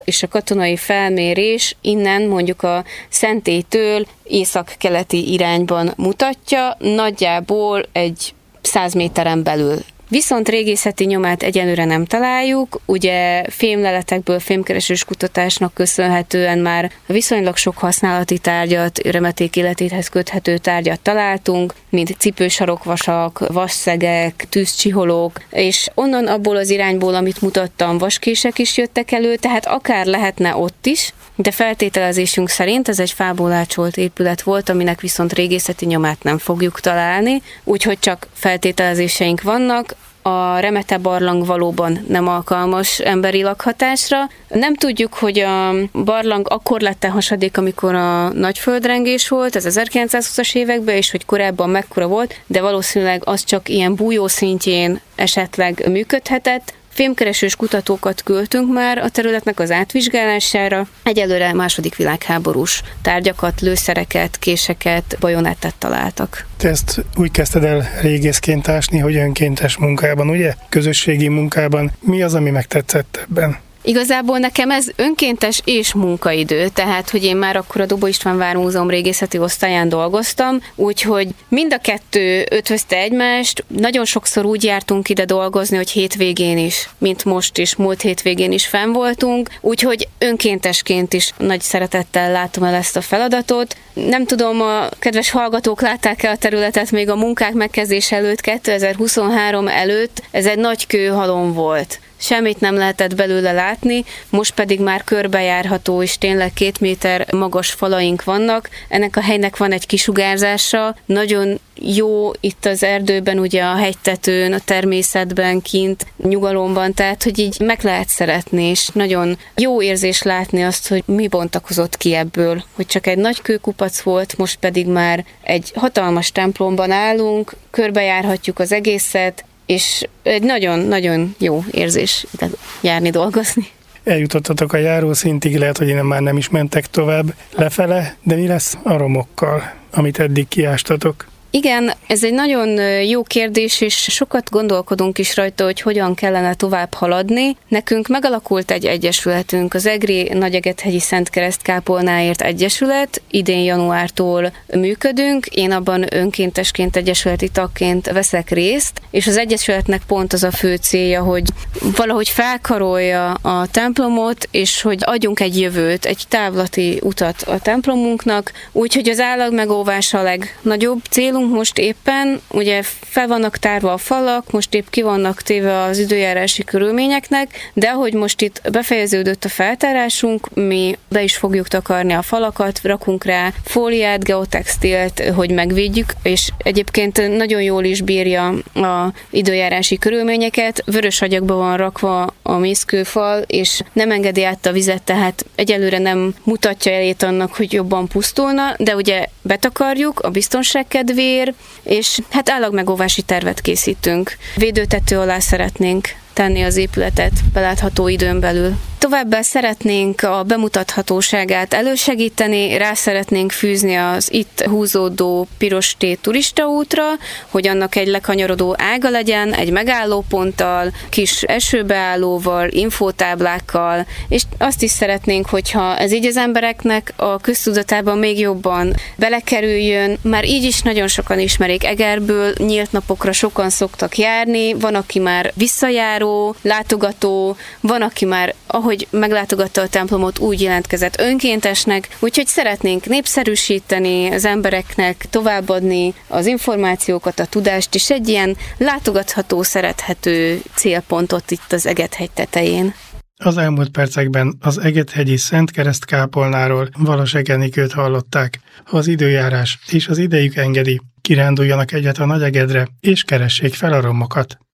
és a katonai felmérés innen mondjuk a Szentélytől északkeleti irányban mutatja, nagyjából egy 100 méteren belül. Viszont régészeti nyomát egyelőre nem találjuk, ugye fémleletekből, fémkeresős kutatásnak köszönhetően már viszonylag sok használati tárgyat, remeték életéhez köthető tárgyat találtunk, mint cipősarokvasak, vasszegek, tűzcsiholók, és onnan abból az irányból, amit mutattam, vaskések is jöttek elő, tehát akár lehetne ott is, de feltételezésünk szerint ez egy fából ácsolt épület volt, aminek viszont régészeti nyomát nem fogjuk találni, úgyhogy csak feltételezéseink vannak. A Remete barlang valóban nem alkalmas emberi lakhatásra. Nem tudjuk, hogy a barlang akkor lett hasadék, amikor a nagy földrengés volt, ez 1920-as években, és hogy korábban mekkora volt, de valószínűleg az csak ilyen bújó szintjén esetleg működhetett. Fémkeresős kutatókat küldtünk már a területnek az átvizsgálására. Egyelőre II. Világháborús tárgyakat, lőszereket, késeket, bajonettet találtak. Te ezt úgy kezdted el régészként ásni, hogy önkéntes munkában, ugye? Közösségi munkában. Mi az, ami megtetszett ebben? Igazából nekem ez önkéntes és munkaidő, tehát hogy én már akkor a Dobó István Vármúzeum régészeti osztályán dolgoztam, úgyhogy mind a kettő ötvözte egymást. Nagyon sokszor úgy jártunk ide dolgozni, hogy hétvégén is, mint most is, múlt hétvégén is fenn voltunk, úgyhogy önkéntesként is nagy szeretettel látom el ezt a feladatot. Nem tudom, a kedves hallgatók látták-e a területet még a munkák megkezdése előtt, 2023 előtt, ez egy nagy kőhalom volt. Semmit nem lehetett belőle látni, most pedig már körbejárható, és tényleg 2 méter magas falaink vannak. Ennek a helynek van egy kisugárzása, nagyon jó itt az erdőben, ugye a hegytetőn, a természetben, kint, nyugalomban, tehát hogy így meg lehet szeretni, és nagyon jó érzés látni azt, hogy mi bontakozott ki ebből, hogy csak egy nagy kőkupac volt, most pedig már egy hatalmas templomban állunk, körbejárhatjuk az egészet, és egy nagyon-nagyon jó érzés ide járni, dolgozni. Eljutottatok a járószintig, lehet, hogy innen már nem is mentek tovább lefele, de mi lesz a romokkal, amit eddig kiástatok? Igen, ez egy nagyon jó kérdés, és sokat gondolkodunk is rajta, hogy hogyan kellene tovább haladni. Nekünk megalakult egy egyesületünk, az Egri Nagyegethegyi Szent Kereszt Kápolnáért Egyesület, idén januártól működünk, én abban önkéntesként, egyesületi tagként veszek részt, és az egyesületnek pont az a fő célja, hogy valahogy felkarolja a templomot, és hogy adjunk egy jövőt, egy távlati utat a templomunknak, úgyhogy az állatmegóvása a legnagyobb célunk most éppen, ugye fel vannak tárva a falak, most épp ki vannak téve az időjárási körülményeknek, de ahogy most itt befejeződött a feltárásunk, mi be is fogjuk takarni a falakat, rakunk rá fóliát, geotextilt, hogy megvédjük, és egyébként nagyon jól is bírja a időjárási körülményeket, vörös agyagba van rakva a mészkőfal, és nem engedi át a vizet, tehát egyelőre nem mutatja elét annak, hogy jobban pusztulna, de ugye betakarjuk a biztonság kedvéért, és hát állagmegóvási tervet készítünk. Védőtető alá szeretnénk tenni az épületet belátható időn belül. Továbbá szeretnénk a bemutathatóságát elősegíteni, rá szeretnénk fűzni az itt húzódó Piros T turistaútra, hogy annak egy lekanyarodó ága legyen, egy megállóponttal, kis esőbeállóval, infótáblákkal, és azt is szeretnénk, hogyha ez így az embereknek a köztudatában még jobban belekerüljön. Már így is nagyon sokan ismerik Egerből, nyílt napokra sokan szoktak járni, van, aki már visszajáró, látogató, van, aki már ahogy meglátogatta a templomot, úgy jelentkezett önkéntesnek, úgyhogy szeretnénk népszerűsíteni, az embereknek továbbadni az információkat, a tudást, és egy ilyen látogatható, szerethető célpontot itt az Egethegy tetején. Az elmúlt percekben az Egethegyi Szent Kereszt kápolnáról, Valas Enikőt hallották. Ha az időjárás és az idejük engedi, kiránduljanak egyet a Nagyegedre, és keressék fel a romokat.